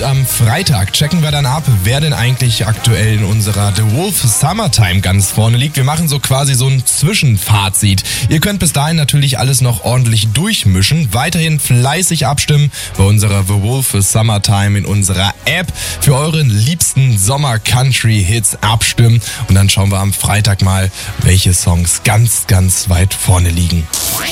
Und am Freitag checken wir dann ab, wer denn eigentlich aktuell in unserer The Wolf Summertime ganz vorne liegt. Wir machen so quasi so ein Zwischenfazit. Ihr könnt bis dahin natürlich alles noch ordentlich durchmischen. Weiterhin fleißig abstimmen bei unserer The Wolf Summertime in unserer App. Für euren liebsten Sommer-Country-Hits abstimmen. Und dann schauen wir am Freitag mal, welche Songs ganz, ganz weit vorne liegen.